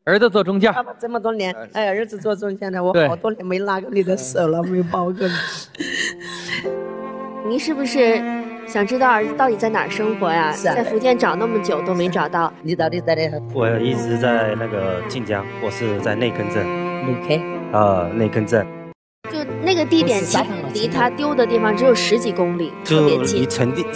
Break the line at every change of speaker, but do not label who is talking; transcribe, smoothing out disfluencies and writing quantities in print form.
儿子坐中间。
爸爸这么多年，哎，儿子坐中间的，我
对
好多年没拉过你的手了，没有抱过你。
您是不是想知道儿子到底在哪儿生活呀？
是啊
在福建找那么久都没找到。
你到底在哪？
我一直在那个晋江，我是在内坑镇。内坑镇。
就那个地点离他丢的地方只有10几公里，特
就
别近
离。城地